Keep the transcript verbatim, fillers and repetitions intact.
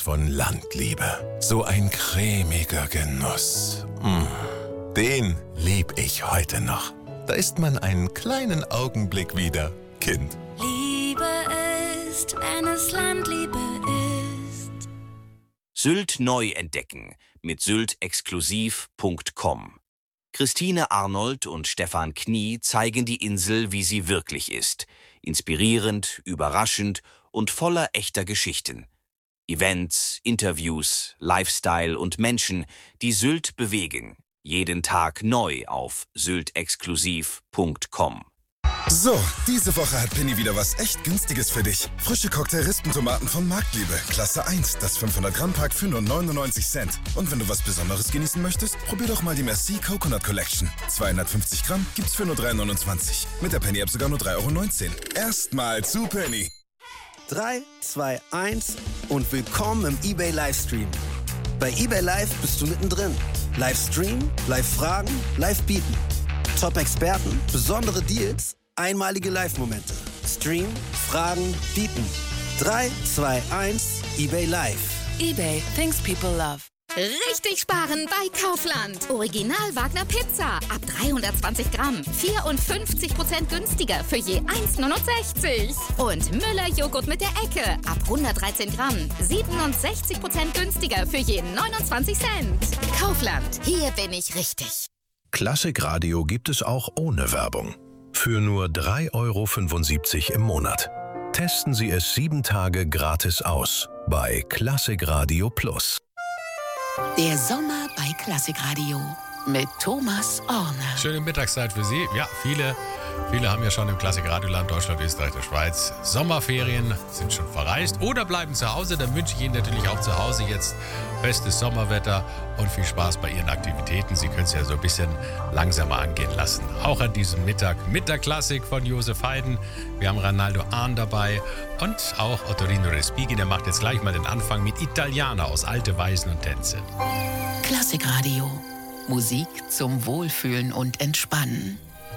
von Landliebe. So ein cremiger Genuss. Mmh. Den lieb ich heute noch. Da ist man einen kleinen Augenblick wieder Kind. Liebe ist, wenn es Landliebe ist. Sylt neu entdecken mit sylt exklusiv punkt com. Christine Arnold und Stefan Knie zeigen die Insel, wie sie wirklich ist. Inspirierend, überraschend und voller echter Geschichten. Events, Interviews, Lifestyle und Menschen, die Sylt bewegen. Jeden Tag neu auf sylt exklusiv punkt com. So, diese Woche hat Penny wieder was echt Günstiges für dich. Frische Cocktail-Rispentomaten von Marktliebe. Klasse eins, das fünfhundert Gramm Pack für nur neunundneunzig Cent. Und wenn du was Besonderes genießen möchtest, probier doch mal die Merci Coconut Collection. zweihundertfünfzig Gramm gibt's für nur drei neunundzwanzig. Mit der Penny-App sogar nur drei Euro neunzehn. Erstmal zu Penny. drei, zwei, eins und willkommen im eBay Livestream. Bei eBay Live bist du mittendrin. Livestream, Live-Fragen, Live-Bieten. Top-Experten, besondere Deals, einmalige Live-Momente. Stream, Fragen, Bieten. drei, zwei, eins, eBay Live. eBay, things people love. Richtig sparen bei Kaufland. Original Wagner Pizza. Ab dreihundertzwanzig Gramm. vierundfünfzig Prozent günstiger für je eins neunundsechzig. Und Müller Joghurt mit der Ecke. Ab hundertdreizehn Gramm. siebenundsechzig Prozent günstiger für je neunundzwanzig Cent. Kaufland. Hier bin ich richtig. Klassikradio gibt es auch ohne Werbung. Für nur drei Euro fünfundsiebzig im Monat. Testen Sie es sieben Tage gratis aus bei Klassikradio Plus. Der Sommer bei Klassikradio mit Thomas Orner. Schöne Mittagszeit für Sie. Ja, viele, viele haben ja schon im Klassikradioland Deutschland, Österreich, der Schweiz Sommerferien, sind schon verreist oder bleiben zu Hause. Dann wünsche ich Ihnen natürlich auch zu Hause jetzt bestes Sommerwetter und viel Spaß bei Ihren Aktivitäten. Sie können es ja so ein bisschen langsamer angehen lassen. Auch an diesem Mittag mit der Klassik von Josef Haydn. Wir haben Rinaldo Ahn dabei und auch Ottorino Respighi. Der macht jetzt gleich mal den Anfang mit Italiana aus Alte Weisen und Tänze. Klassikradio. Musik zum Wohlfühlen und Entspannen.